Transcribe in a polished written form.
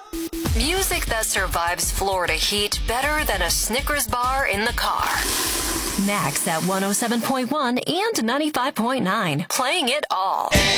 Music that survives Florida heat better than a Snickers bar in the car. Max at 107.1 and 95.9. Playing it all.